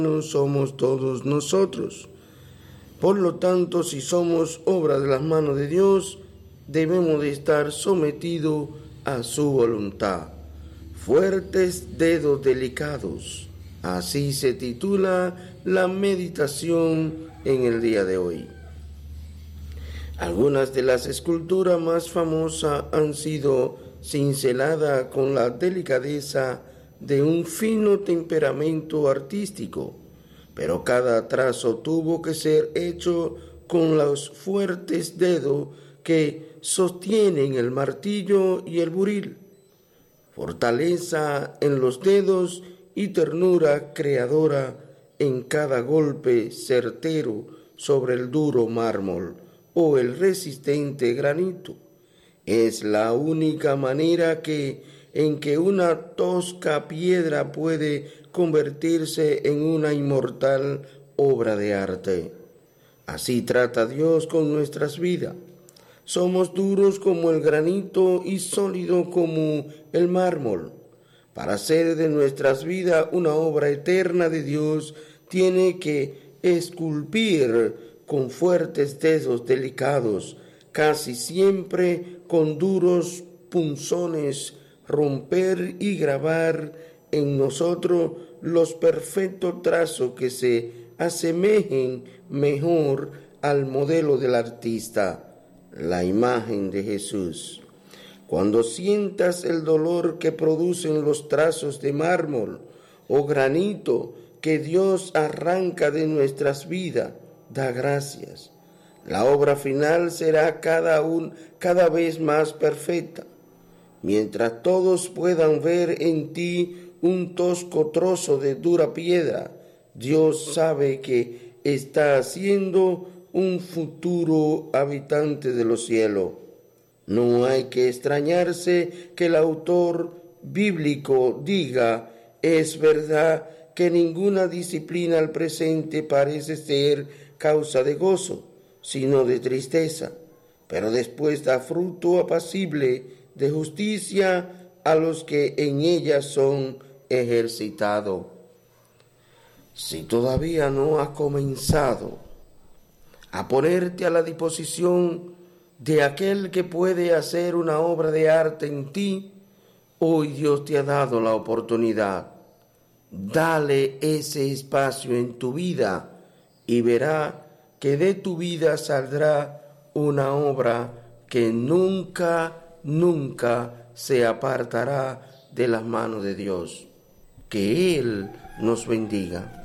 somos todos nosotros. Por lo tanto, si somos obra de las manos de Dios, debemos de estar sometidos a su voluntad. Fuertes dedos delicados. Así se titula la meditación en el día de hoy. Algunas de las esculturas más famosas han sido cinceladas con la delicadeza de un fino temperamento artístico, pero cada trazo tuvo que ser hecho con los fuertes dedos que sostienen el martillo y el buril. Fortaleza en los dedos y ternura creadora en cada golpe certero sobre el duro mármol o el resistente granito. Es la única manera en que una tosca piedra puede convertirse en una inmortal obra de arte. Así trata Dios con nuestras vidas. Somos duros como el granito y sólidos como el mármol. Para hacer de nuestras vidas una obra eterna de Dios, tiene que esculpir con fuertes dedos delicados, casi siempre con duros punzones, romper y grabar en nosotros los perfectos trazos que se asemejen mejor al modelo del artista, la imagen de Jesús. Cuando sientas el dolor que producen los trazos de mármol o granito que Dios arranca de nuestras vidas, da gracias. La obra final será cada vez más perfecta. Mientras todos puedan ver en ti un tosco trozo de dura piedra, Dios sabe que está haciendo un futuro habitante de los cielos. No hay que extrañarse que el autor bíblico diga: es verdad que ninguna disciplina al presente parece ser causa de gozo, sino de tristeza, pero después da fruto apacible de justicia a los que en ella son ejercitados. Si todavía no has comenzado a ponerte a la disposición de aquel que puede hacer una obra de arte en ti, hoy Dios te ha dado la oportunidad. Dale ese espacio en tu vida y verá que de tu vida saldrá una obra que nunca se apartará de las manos de Dios. Que Él nos bendiga.